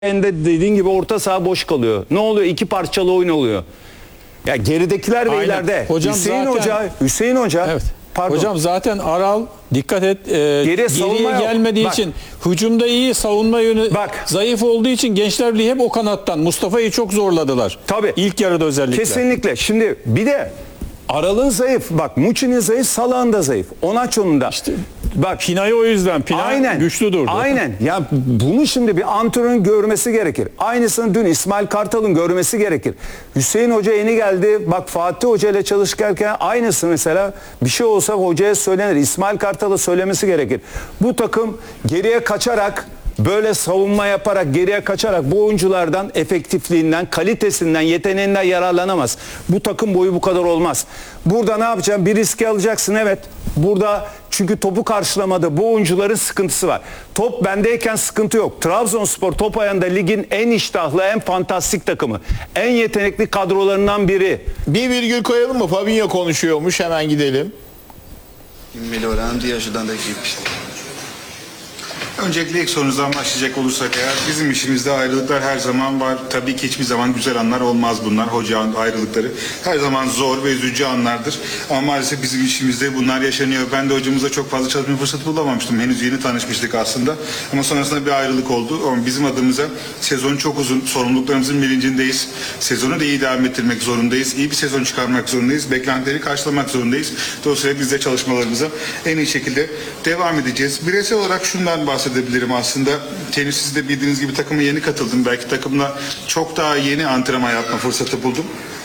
dediğin gibi orta saha boş kalıyor. Ne oluyor? İki parçalı oyun oluyor. Ya geridekiler ve ileride. Hocam Hüseyin Hoca. Evet. Pardon. Hocam zaten Aral dikkat et Geriye geriye gelmediği için hücumda iyi, savunma yönü zayıf olduğu için Gençler Birliği hep o kanattan. Mustafa'yı çok zorladılar. Tabii. İlk yarıda özellikle. Kesinlikle. Şimdi bir de Aral'ın zayıf. Bak Muçi'nin zayıf, Salah'ın da zayıf. Onaço'nun da. İşte bak Pina'yı o yüzden. Pina güçlü durdu. Aynen. Ya bunu şimdi bir antrenörün görmesi gerekir. Aynısını dün İsmail Kartal'ın görmesi gerekir. Hüseyin Hoca yeni geldi. Bak Fatih Hoca ile çalışırken aynısı mesela bir şey olsa hocaya söylenir. İsmail Kartal'a söylemesi gerekir. Bu takım geriye kaçarak böyle savunma yaparak geriye kaçarak bu oyunculardan efektifliğinden, kalitesinden, yeteneğinden yararlanamaz. Bu takım boyu bu kadar olmaz. Burada ne yapacaksın? Bir riske alacaksın, evet. Burada çünkü topu karşılamada bu oyuncuların sıkıntısı var. Top bendeyken sıkıntı yok. Trabzonspor top ayağında ligin en iştahlı, en fantastik takımı. En yetenekli kadrolarından biri. Bir virgül koyalım mı? Fabinho konuşuyormuş. Hemen gidelim. Melhorando e ajudando a equipe. Öncelikle ilk sorunuzdan başlayacak olursak eğer bizim işimizde ayrılıklar her zaman var. Tabii ki hiçbir zaman güzel anlar olmaz bunlar. Hoca ayrılıkları her zaman zor ve üzücü anlardır. Ama maalesef bizim işimizde bunlar yaşanıyor. Ben de hocamızla çok fazla çalışma fırsatı bulamamıştım. Henüz yeni tanışmıştık aslında. Ama sonrasında bir ayrılık oldu. Ama bizim adımıza sezon çok uzun. Sorumluluklarımızın bilincindeyiz. Sezonu da iyi devam ettirmek zorundayız. İyi bir sezon çıkarmak zorundayız. Beklentileri karşılamak zorundayız. Dolayısıyla biz de çalışmalarımıza en iyi şekilde devam edeceğiz. Bireysel olarak şundan bahsedebilirim aslında. Siz de bildiğiniz gibi takıma yeni katıldım. Belki takımla çok daha yeni antrenman yapma fırsatı buldum.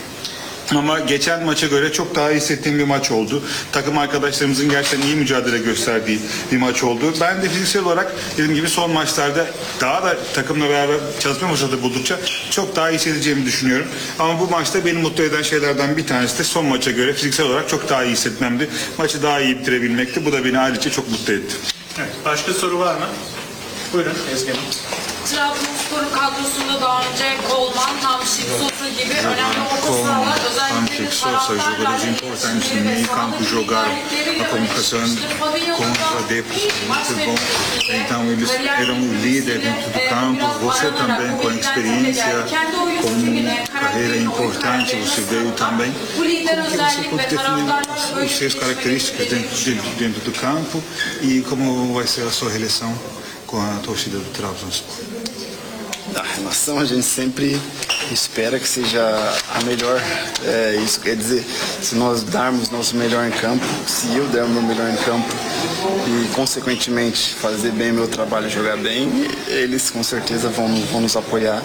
Ama geçen maça göre çok daha iyi hissettiğim bir maç oldu. Takım arkadaşlarımızın gerçekten iyi mücadele gösterdiği bir maç oldu. Ben de fiziksel olarak dediğim gibi son maçlarda daha da takımla beraber çalışma fırsatı buldukça çok daha iyi hissedeceğimi düşünüyorum. Ama bu maçta beni mutlu eden şeylerden bir tanesi de son maça göre fiziksel olarak çok daha iyi hissetmemdi. Maçı daha iyi bitirebilmekti. Bu da beni ayrıca çok mutlu etti. Evet, başka soru var mı? Buyurun Ezgi Hanım. Trabzonspor'un kadrosunda daha önce Kolman, Hamşik, Sosa gibi önemli orta sahalar özellikle jogadores importantes no meio campo jogaram a comunicação com os adeptos muito bom. Então eles eram o líder dentro do campo. Você também com experiência, com carreira importante, você veio também. Como que você pode definir os seus características dentro do campo e como vai ser a sua relação com a torcida do Trabzonspor? A relação a gente sempre espera que seja a melhor. Isso quer dizer, se nós darmos nosso melhor em campo, se eu der o meu melhor em campo e consequentemente fazer bem meu trabalho, jogar bem, eles com certeza vão nos apoiar.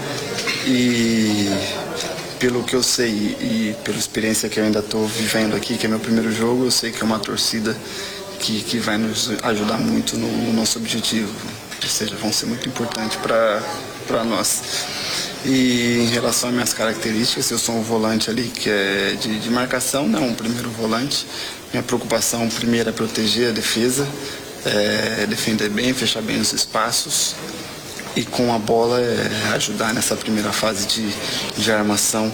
E pelo que eu sei e pela experiência que eu ainda estou vivendo aqui, que é meu primeiro jogo, eu sei que é uma torcida que vai nos ajudar muito no nosso objetivo. Ou seja, vão ser muito importantes para nós. E em relação às minhas características, eu sou um volante ali que é de marcação, não um primeiro volante. Minha preocupação primeira é proteger a defesa, defender bem, fechar bem os espaços. E com a bola ajudar nessa primeira fase de armação.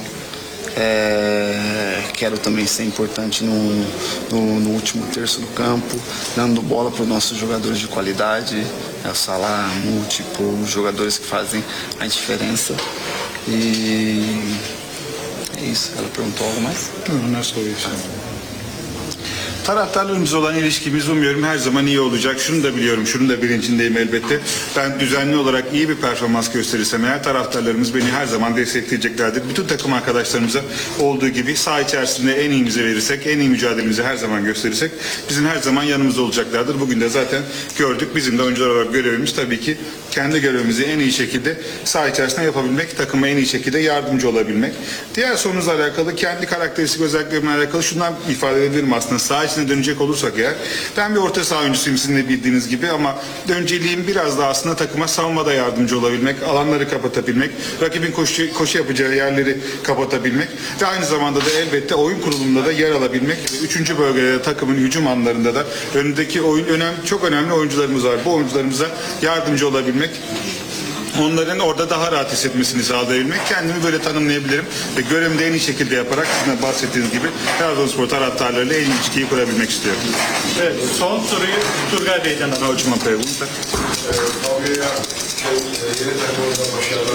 Quero também ser importante no último terço do campo, dando bola para os nossos jogadores de qualidade, o Salah, Muti, os jogadores que fazem a diferença. E é isso. Ela perguntou algo mais? Não, só isso. Taraftarlarımızla olan ilişkimiz umuyorum her zaman iyi olacak. Şunu da biliyorum, şunu da bilincindeyim elbette. Ben düzenli olarak iyi bir performans gösterirsem eğer taraftarlarımız beni her zaman destekleyeceklerdir. Bütün takım arkadaşlarımıza olduğu gibi saha içerisinde en iyimizi verirsek, en iyi mücadelemizi her zaman gösterirsek bizim her zaman yanımızda olacaklardır. Bugün de zaten gördük. Bizim de oyuncular olarak görevimiz tabii ki kendi görevimizi en iyi şekilde saha içerisinde yapabilmek, takıma en iyi şekilde yardımcı olabilmek. Diğer sorunuzla alakalı, kendi karakteristik özelliklerimle alakalı şundan ifade edebilirim aslında. Saha içine dönecek olursak eğer, ben bir orta saha oyuncusuyum sizin de bildiğiniz gibi ama önceliğim biraz da aslında takıma savunmada yardımcı olabilmek, alanları kapatabilmek, rakibin koşu yapacağı yerleri kapatabilmek ve aynı zamanda da elbette oyun kurulumunda da yer alabilmek. Üçüncü bölgede takımın hücum anlarında da önündeki çok önemli oyuncularımız var. Bu oyuncularımıza yardımcı olabilmek, onların orada daha rahat hissetmesini sağlayabilmek, kendimi böyle tanımlayabilirim ve görevimi de en iyi şekilde yaparak sizin bahsettiğiniz gibi Trabzonspor taraftarlarıyla en iyi ilişkiyi kurabilmek istiyorum. Evet, son soruyu Turgay Bey'den alalım. A última pergunta. Yeni takımında başarılar.